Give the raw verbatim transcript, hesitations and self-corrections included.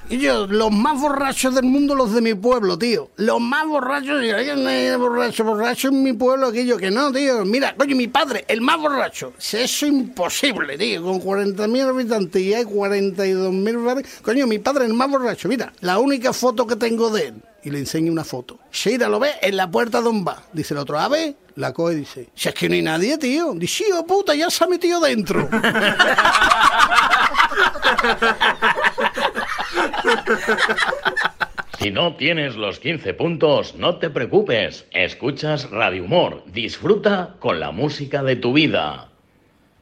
Y yo, los más borrachos del mundo, los de mi pueblo, tío. Los más borrachos, y alguien es borracho, borracho en mi pueblo, aquello que no, tío. Mira, coño, mi padre, el más borracho. Eso es imposible, tío. Con cuarenta mil habitantes y hay cuarenta y dos mil barrios. Coño, mi padre, el más borracho. Mira, la única foto que tengo de él. Y le enseño una foto. Sheira lo ve en la puerta de un bar. Dice el otro, a ver, la coge y dice, si es que no hay nadie, tío. Dice, sí, oh puta, ya se ha metido dentro. Si no tienes los quince puntos, no te preocupes. Escuchas Radio Humor. Disfruta con la música de tu vida.